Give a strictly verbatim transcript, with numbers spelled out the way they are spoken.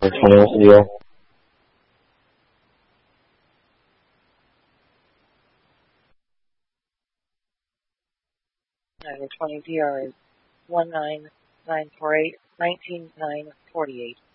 twenty year. Niner twenty D R is one nine nine four eight, nineteen nine forty-eight.